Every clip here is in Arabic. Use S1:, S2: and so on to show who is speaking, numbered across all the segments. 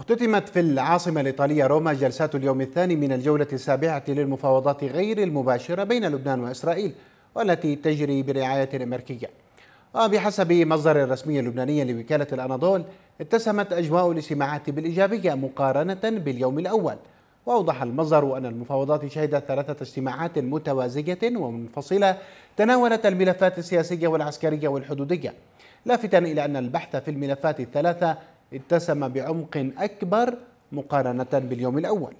S1: اختتمت في العاصمة الإيطالية روما جلسات اليوم الثاني من الجولة السابعة للمفاوضات غير المباشرة بين لبنان وإسرائيل، والتي تجري برعاية أمريكية. وبحسب مصدر رسمي لبناني لوكالة الأناضول، اتسمت أجواء الاجتماعات بالإيجابية مقارنة باليوم الأول. وأوضح المصدر أن المفاوضات شهدت 3 اجتماعات متوازية ومنفصلة تناولت الملفات السياسية والعسكرية والحدودية، لافتا إلى أن البحث في الملفات الثلاثة اتسم بعمق أكبر مقارنة باليوم الأول.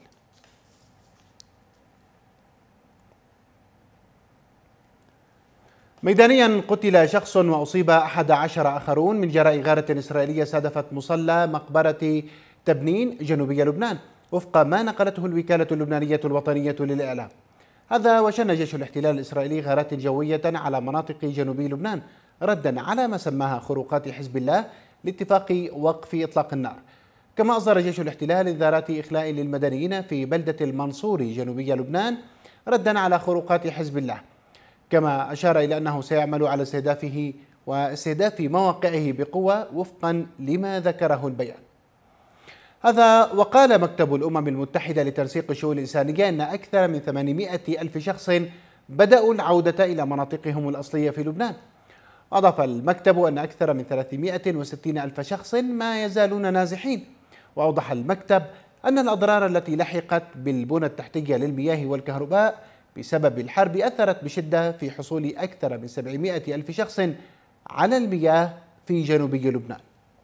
S1: ميدانيا، قتل شخص وأصيب 11 آخرون من جراء غارة إسرائيلية استهدفت مصلى مقبرة تبنين جنوبي لبنان، وفق ما نقلته الوكالة اللبنانية الوطنية للإعلام. هذا وشن جيش الاحتلال الإسرائيلي غارات جوية على مناطق جنوبي لبنان ردا على ما سماها خروقات حزب الله لاتفاق وقف إطلاق النار. كما أصدر جيش الاحتلال إنذارات إخلاء للمدنيين في بلدة المنصور جنوبي لبنان ردا على خروقات حزب الله، كما أشار إلى أنه سيعمل على استهدافه واستهداف مواقعه بقوة وفقا لما ذكره البيان. هذا وقال مكتب الأمم المتحدة لتنسيق الشؤون الإنسانية أن أكثر من 800 ألف شخص بدأوا العودة إلى مناطقهم الأصلية في لبنان. أضاف المكتب أن أكثر من 360 ألف شخص ما يزالون نازحين. وأوضح المكتب أن الأضرار التي لحقت بالبنى التحتية للمياه والكهرباء بسبب الحرب أثرت بشدة في حصول أكثر من 700 ألف شخص على المياه في جنوبي لبنان.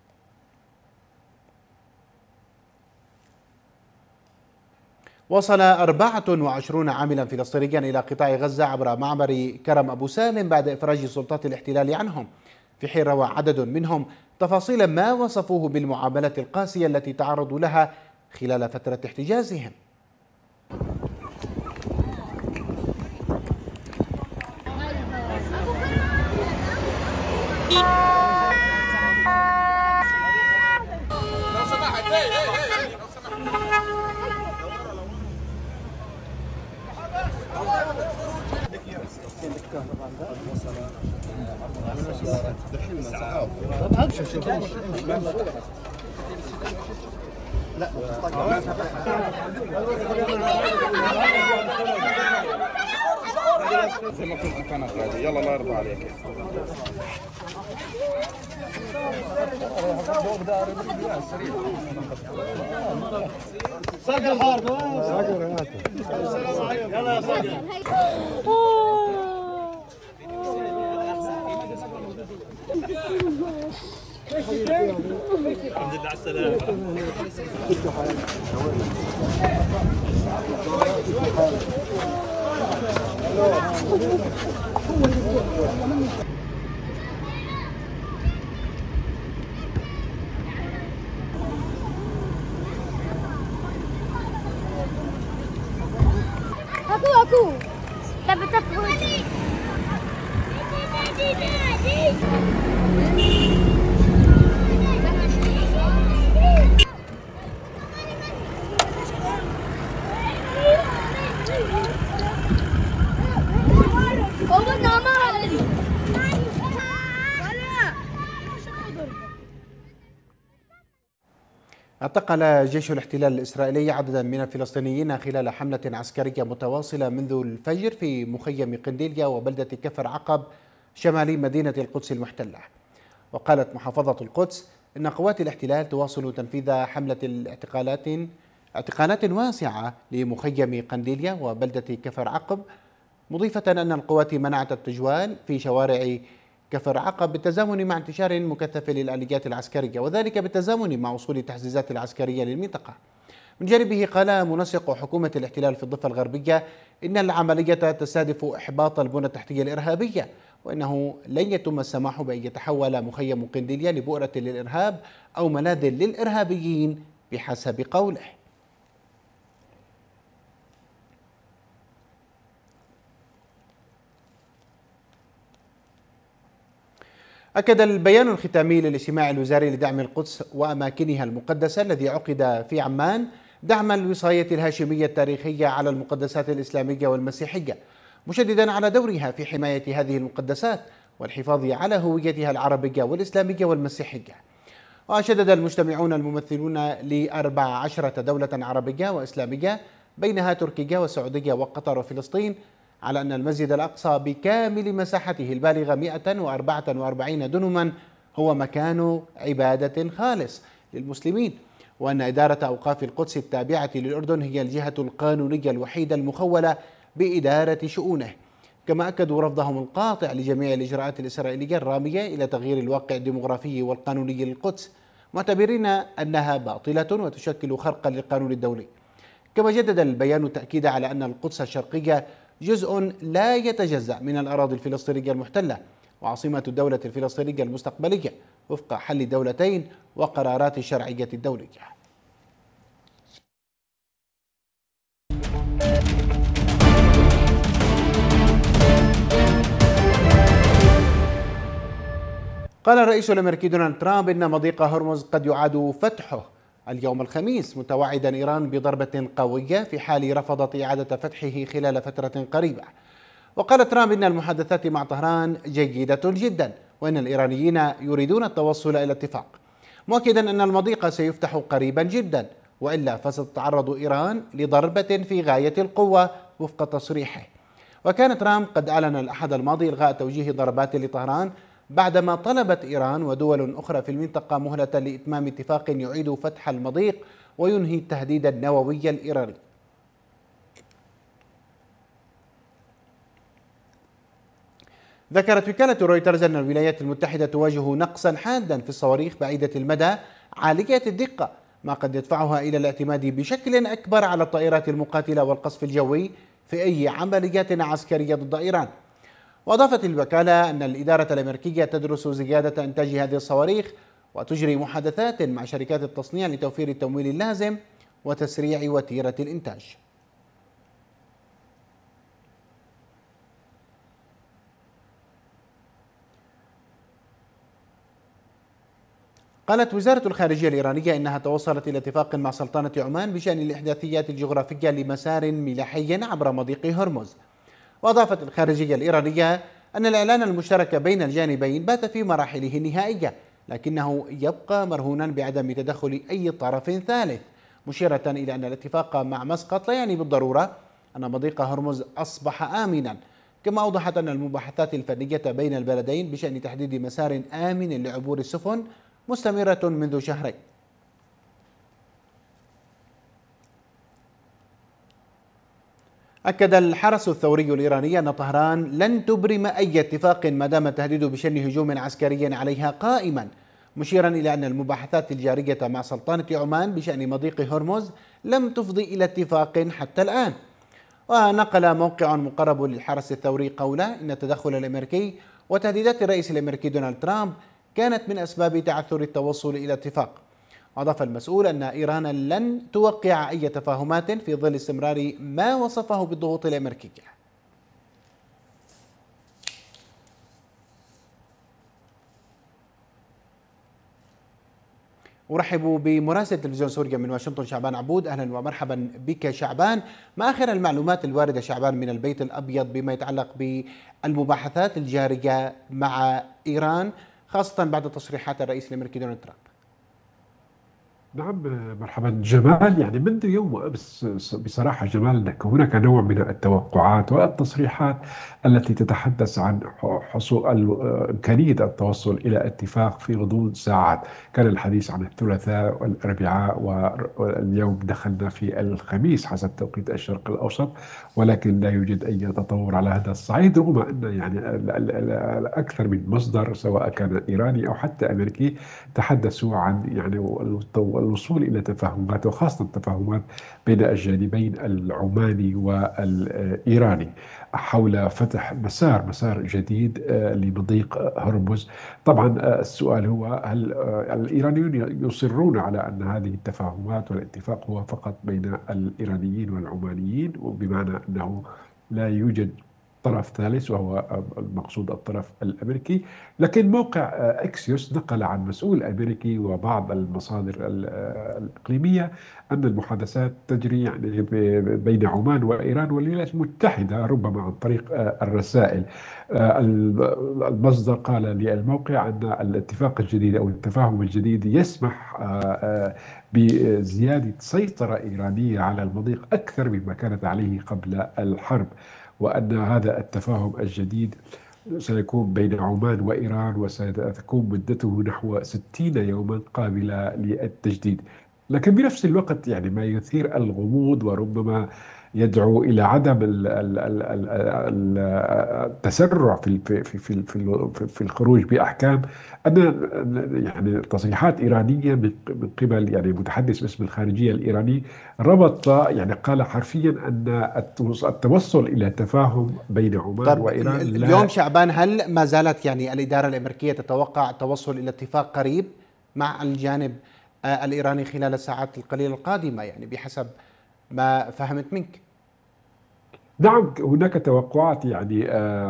S1: وصل 24 عاملا فلسطينيا إلى قطاع غزة عبر معبر كرم أبو سالم بعد إفراج سلطات الاحتلال عنهم، في حين روى عدد منهم تفاصيل ما وصفوه بالمعاملة القاسية التي تعرضوا لها خلال فترة احتجازهم.
S2: يلا الله يرضى عليك. صقر حارب صقر يلا يا صقر. الحمد لله على السلامة.
S3: Aku. Dapat apa?
S1: اعتقل جيش الاحتلال الإسرائيلي عددا من الفلسطينيين خلال حملة عسكرية متواصلة منذ الفجر في مخيم قنديليا وبلدة كفر عقب شمالي مدينة القدس المحتلة. وقالت محافظة القدس إن قوات الاحتلال تواصل تنفيذ حملة اعتقالات واسعة لمخيم قنديليا وبلدة كفر عقب، مضيفة أن القوات منعت التجوال في شوارع كفر عقب بالتزامن مع انتشار مكثف للآليات العسكرية، وذلك بالتزامن مع وصول التحزيزات العسكرية للمنطقة. من جانبه قال منسق حكومة الاحتلال في الضفة الغربية إن العملية تستهدف إحباط البنى التحتية الإرهابية، وإنه لن يتم السماح بأن يتحول مخيم قنديليا لبؤرة للإرهاب أو ملاذ للإرهابيين بحسب قوله. أكد البيان الختامي للاجتماع الوزاري لدعم القدس وأماكنها المقدسة الذي عقد في عمان دعم الوصاية الهاشمية التاريخية على المقدسات الإسلامية والمسيحية، مشددا على دورها في حماية هذه المقدسات والحفاظ على هويتها العربية والإسلامية والمسيحية. وشدد المجتمعون الممثلون ل14 دولة عربية وإسلامية بينها تركيا والسعودية وقطر وفلسطين على أن المسجد الأقصى بكامل مساحته البالغة 144 دنما هو مكان عبادة خالص للمسلمين، وأن إدارة أوقاف القدس التابعة للأردن هي الجهة القانونية الوحيدة المخولة بإدارة شؤونه. كما أكدوا رفضهم القاطع لجميع الإجراءات الإسرائيلية الرامية إلى تغيير الواقع الديمغرافي والقانوني للقدس، معتبرين أنها باطلة وتشكل خرقا للقانون الدولي. كما جدد البيان التأكيد على أن القدس الشرقية جزء لا يتجزأ من الأراضي الفلسطينية المحتلة وعاصمة الدولة الفلسطينية المستقبلية وفق حل الدولتين وقرارات الشرعية الدولية. قال الرئيس الأمريكي دونالد ترامب إن مضيق هرمز قد يعاد فتحه اليوم الخميس، متوعدا إيران بضربة قوية في حال رفضت إعادة فتحه خلال فترة قريبة. وقال ترامب إن المحادثات مع طهران جيدة جدا وإن الإيرانيين يريدون التوصل إلى اتفاق، مؤكدا أن المضيق سيفتح قريبا جدا وإلا فستتعرض إيران لضربة في غاية القوة وفق تصريحه. وكان ترامب قد أعلن الأحد الماضي إلغاء توجيه ضربات لطهران بعدما طلبت إيران ودول أخرى في المنطقة مهلة لإتمام اتفاق يعيد فتح المضيق وينهي التهديد النووي الإيراني. ذكرت وكالة رويترز أن الولايات المتحدة تواجه نقصا حادا في الصواريخ بعيدة المدى عالية الدقة، ما قد يدفعها إلى الاعتماد بشكل أكبر على الطائرات المقاتلة والقصف الجوي في أي عمليات عسكرية ضد إيران. وأضافت الوكالة أن الإدارة الأمريكية تدرس زيادة إنتاج هذه الصواريخ وتجري محادثات مع شركات التصنيع لتوفير التمويل اللازم وتسريع وتيرة الإنتاج. قالت وزارة الخارجية الإيرانية إنها توصلت إلى اتفاق مع سلطنة عمان بشأن الإحداثيات الجغرافية لمسار ملاحي عبر مضيق هرمز. وأضافت الخارجية الإيرانية أن الإعلان المشترك بين الجانبين بات في مراحله النهائية، لكنه يبقى مرهونا بعدم تدخل أي طرف ثالث، مشيرة إلى أن الاتفاق مع مسقط لا يعني بالضرورة أن مضيق هرمز أصبح آمنا. كما أوضحت أن المباحثات الفنية بين البلدين بشأن تحديد مسار آمن لعبور السفن مستمرة منذ شهرين. أكد الحرس الثوري الإيراني أن طهران لن تبرم أي اتفاق ما دام التهديد بشن هجوم عسكري عليها قائما، مشيرا إلى أن المباحثات الجارية مع سلطنة عمان بشأن مضيق هرمز لم تفضي إلى اتفاق حتى الآن. ونقل موقع مقرب للحرس الثوري قوله إن التدخل الأمريكي وتهديدات الرئيس الأمريكي دونالد ترامب كانت من أسباب تعثر التوصل إلى اتفاق. أضاف المسؤول أن إيران لن توقع أي تفاهمات في ظل استمرار ما وصفه بالضغوط الأمريكية. أرحب بمراسل تلفزيون سوريا من واشنطن شعبان عبود. أهلا ومرحبا بك شعبان. ما آخر المعلومات الواردة شعبان من البيت الأبيض بما يتعلق بالمباحثات الجارية مع إيران، خاصة بعد تصريحات الرئيس الأمريكي دونالد ترامب؟
S2: نعم، مرحبا جمال. يعني منذ يوم وأمس بصراحة جمال هناك نوع من التوقعات والتصريحات التي تتحدث عن حصول إمكانية التوصل إلى اتفاق في غضون ساعات. كان الحديث عن الثلاثاء والأربعاء واليوم دخلنا في الخميس حسب توقيت الشرق الأوسط، ولكن لا يوجد أي تطور على هذا الصعيد، رغم أن يعني أكثر من مصدر سواء كان إيراني أو حتى أمريكي تحدثوا عن يعني الوصول إلى تفاهمات، وخاصة تفاهمات بين الجانبين العماني والإيراني حول فتح مسار جديد لمضيق هرمز. طبعا السؤال هو هل الإيرانيون يصرون على أن هذه التفاهمات والاتفاق هو فقط بين الإيرانيين والعمانيين، وبمعنى أنه لا يوجد طرف ثالث وهو المقصود الطرف الأمريكي. لكن موقع أكسيوس نقل عن مسؤول أمريكي وبعض المصادر الإقليمية أن المحادثات تجري يعني بين عمان وإيران والولايات المتحدة، ربما عن طريق الرسائل. المصدر قال للموقع أن الاتفاق الجديد أو التفاهم الجديد يسمح بزيادة سيطرة إيرانية على المضيق أكثر مما كانت عليه قبل الحرب، وأن هذا التفاهم الجديد سيكون بين عمان وإيران وستكون مدته نحو 60 يوما قابلة للتجديد. لكن بنفس الوقت يعني ما يثير الغموض وربما يدعو إلى عدم التسرع في الخروج بأحكام، أن يعني تصريحات إيرانية من قبل يعني متحدث باسم الخارجية الإيراني ربط يعني قال حرفيا أن التوصل إلى تفاهم بين عمان
S1: طب
S2: وإيران
S1: اليوم شعبان، هل ما زالت يعني الإدارة الأمريكية تتوقع التوصل إلى اتفاق قريب مع الجانب الإيراني خلال الساعات القليلة القادمة، يعني بحسب ما فهمت منك؟
S2: نعم، هناك توقعات يعني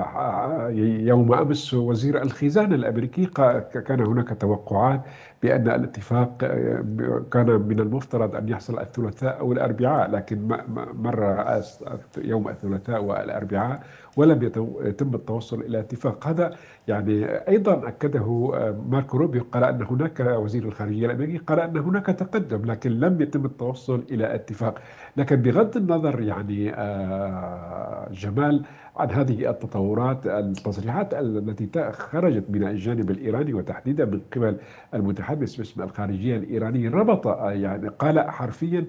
S2: يوم أمس وزير الخزانة الأمريكي كان هناك توقعات بأن الاتفاق كان من المفترض أن يحصل الثلاثاء أو الأربعاء، لكن مر يوم الثلاثاء والأربعاء ولم يتم التوصل إلى اتفاق. هذا يعني أيضا أكده ماركو روبيو، قال أن هناك وزير الخارجية الأمريكي قال أن هناك تقدم لكن لم يتم التوصل إلى اتفاق. لكن بغض النظر يعني جمال عن هذه التطورات، التصريحات التي خرجت من الجانب الإيراني وتحديدا من قبل المتحدث باسم الخارجية الإيراني ربط يعني قال حرفيا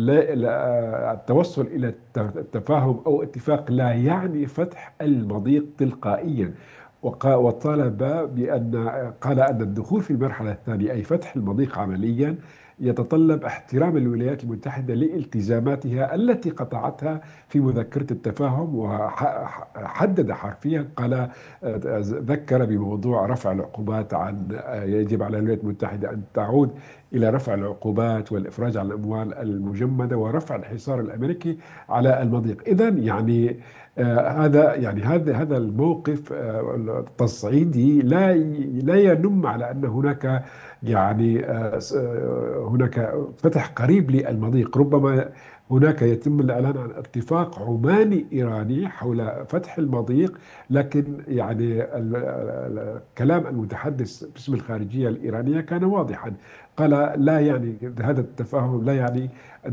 S2: التوصل إلى التفاهم أو اتفاق لا يعني فتح المضيق تلقائيا، وطالب بأن قال أن الدخول في المرحلة الثانية أي فتح المضيق عمليا يتطلب احترام الولايات المتحدة لالتزاماتها التي قطعتها في مذكرة التفاهم، وحدد حرفيا قال ذكر بموضوع رفع العقوبات عن يجب على الولايات المتحدة أن تعود إلى رفع العقوبات والإفراج عن الأموال المجمدة ورفع الحصار الأمريكي على المضيق. إذا يعني هذا الموقف التصعيدي لا ينم على أن هناك يعني هناك فتح قريب للمضيق. ربما هناك يتم الإعلان عن اتفاق عماني إيراني حول فتح المضيق، لكن يعني كلام المتحدث باسم الخارجية الإيرانية كان واضحا، قال لا يعني هذا التفاهم لا يعني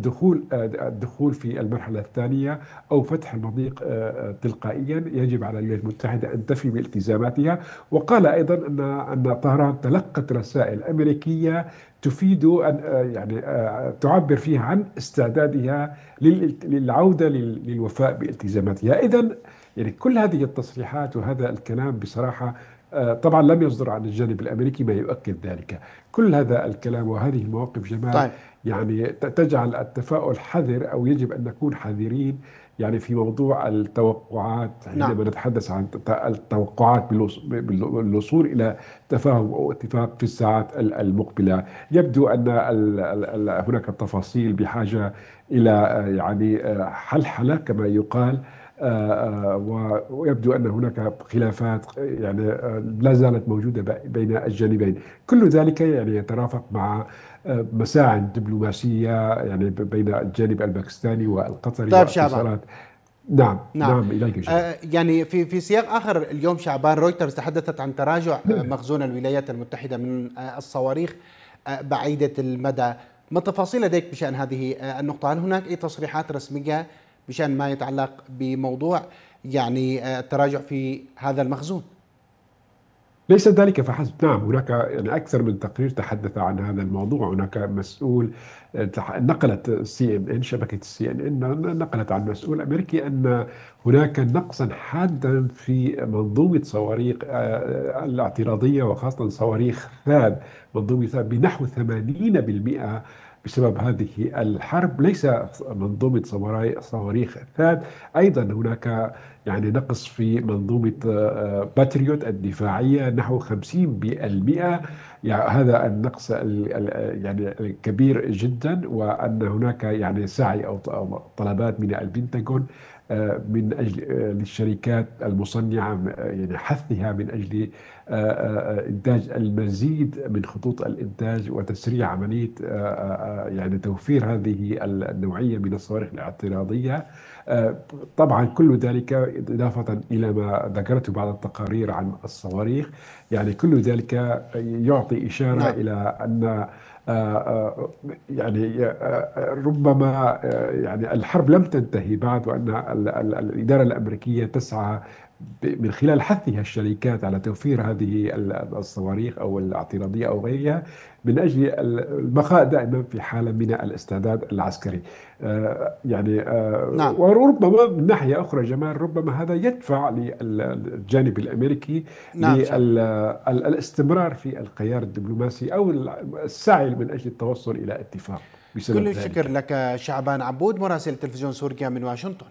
S2: الدخول في المرحلة الثانية أو فتح المضيق تلقائيا، يجب على الولايات المتحدة أن تفي بالتزاماتها. وقال أيضا أن طهران تلقت رسائل أمريكية تفيد أن يعني تعبر فيها عن استعدادها للعودة للوفاء بالتزاماتها. إذا يعني كل هذه التصريحات وهذا الكلام بصراحة طبعا لم يصدر عن الجانب الأمريكي ما يؤكد ذلك. كل هذا الكلام وهذه المواقف جمال
S1: طيب
S2: يعني تجعل التفاؤل حذر، أو يجب أن نكون حذرين يعني في موضوع التوقعات
S1: نعم.
S2: حينما نتحدث عن التوقعات بالوصول إلى تفاهم أو اتفاق في الساعات المقبلة. يبدو أن هناك تفاصيل بحاجة إلى يعني حلحلة كما يقال، ويبدو أن هناك خلافات يعني لا زالت موجودة بين الجانبين. كل ذلك يعني يترافق مع مساعي دبلوماسية يعني بين الجانب الباكستاني والقطري
S1: طيب شعبان،
S2: واتصالات. نعم
S1: نعم.
S2: نعم إليك جميل.
S1: يعني في سياق آخر اليوم شعبان، رويترز تحدثت عن تراجع مخزون الولايات المتحدة من الصواريخ بعيدة المدى. ما التفاصيل لديك بشأن هذه النقطة؟ هل هناك أي تصريحات رسمية بشأن ما يتعلق بموضوع يعني التراجع في هذا المخزون؟
S2: ليس ذلك فحسب، نعم هناك يعني أكثر من تقرير تحدث عن هذا الموضوع. هناك مسؤول نقلت CNN شبكة CNN نقلت عن مسؤول أمريكي أن هناك نقصا حادا في منظومة صواريخ الاعتراضية وخاصة صواريخ ثاد، منظومة ثاد بنحو 80% بسبب هذه الحرب. ليس منظومة صواريخ ثاد، أيضا هناك يعني نقص في منظومة باتريوت الدفاعية نحو 50%. يعني هذا النقص يعني كبير جدا، وأن هناك يعني سعي أو طلبات من البنتاغون من أجل للشركات المصنعة، يعني حثها من أجل إنتاج المزيد من خطوط الإنتاج وتسريع عملية يعني توفير هذه النوعية من الصواريخ الاعتراضية. آه، طبعا كل ذلك إضافة إلى ما ذكرته بعض التقارير عن الصواريخ، يعني كل ذلك يعطي إشارة
S1: نعم.
S2: إلى أن يعني ربما يعني الحرب لم تنتهي بعد، وأن الإدارة الأمريكية تسعى من خلال حثها الشركات على توفير هذه الصواريخ أو الاعتراضية أو غيرها، من أجل البقاء دائما في حالة من الاستعداد العسكري. يعني
S1: نعم.
S2: وربما من ناحية أخرى جمال، ربما هذا يدفع للجانب الأمريكي
S1: نعم شكرا.
S2: للاستمرار في الخيار الدبلوماسي أو السعي من أجل التوصل إلى اتفاق
S1: كل
S2: بسبب
S1: الشكر
S2: ذلك.
S1: لك شعبان عبود مراسل تلفزيون سوريا من واشنطن.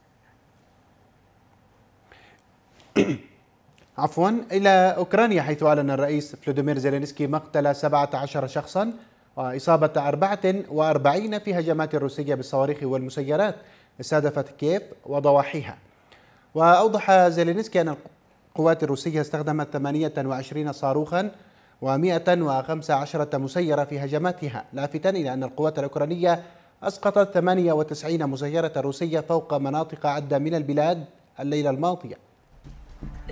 S1: عفوا، إلى أوكرانيا، حيث أعلن الرئيس فلوديمير زيلينسكي مقتل 17 شخصا وإصابة 44 في هجمات روسية بالصواريخ والمسيرات استهدفت كييف وضواحيها. وأوضح زيلينسكي أن القوات الروسية استخدمت 28 صاروخا و115 مسيرة في هجماتها، لافتا إلى أن القوات الأوكرانية أسقطت 98 مسيرة روسية فوق مناطق عدة من البلاد الليلة الماضية.